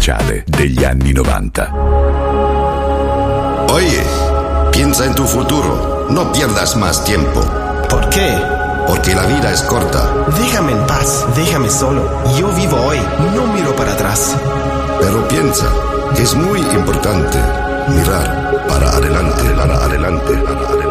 ufficiale degli anni 90. Oye, piensa en tu futuro. No pierdas más tiempo. ¿Por qué? Porque la vida es corta. Déjame en paz, déjame solo. Yo vivo hoy, no miro para atrás. Pero piensa, es muy importante mirar para adelante, para adelante, para adelante.